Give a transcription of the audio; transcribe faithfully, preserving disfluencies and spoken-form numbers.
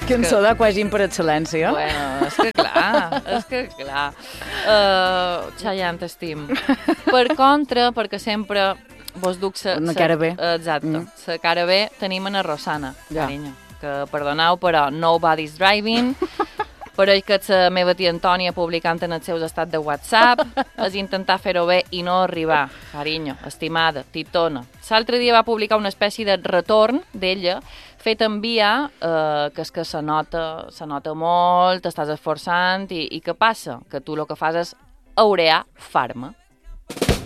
Cançó de Quasi per excel·lència. Bueno, és que clar, és que clar. Uh, Chayanne, t'estim. Per contra, perquè sempre vos duc sa, Una sa, cara bé. Exacte. Mm. La cara bé tenim en la Rosana, Ja. carinyo. Que, perdoneu, però Nobody's Driving... Pareix que és la meva tia Antònia publicant en els seus estats de WhatsApp, és intentar fer-ho bé i no arribar. Carinyo, estimada, titona. L'altre dia va publicar una espècie de retorn d'ella, fet en via, eh, que és que se nota, se nota molt, t'estàs esforçant, i, i què passa? Que tu el que fas és aurear Farma.